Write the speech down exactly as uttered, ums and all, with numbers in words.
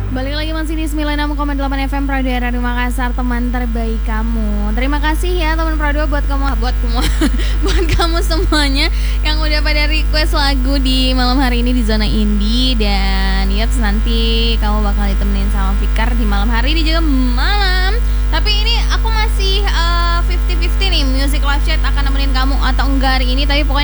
Balik lagi masih di sembilan puluh enam koma delapan F M Prado Radio Makassar, teman terbaik kamu. Terima kasih ya teman Prado buat kamu buat kamu buat kamu semuanya yang udah pada request lagu di malam hari ini di Zona Indie. Dan yep, nanti kamu bakal ditemenin sama Fikar di malam hari ini juga malam. Tapi ini aku masih uh, fifty fifty nih, Music Live Chat akan nemenin kamu atau enggak hari ini. Tapi pokoknya